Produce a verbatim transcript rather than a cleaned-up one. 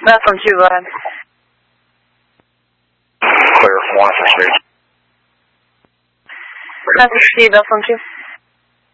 That's from two, go ahead. Clear, one for speed. That's for Steve, that's from two.